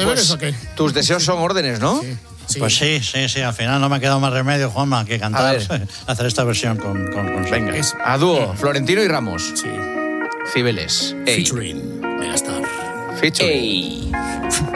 deberes o qué? Tus deseos son órdenes, ¿no? Sí. Sí. Pues sí. Al final no me ha quedado más remedio, Juanma, que A cantar, ver. hacer esta versión con Venga, Es- a dúo, Florentino y Ramos. Sí. Cibeles. Ey. Featuring Megastar. Featuring. Ey.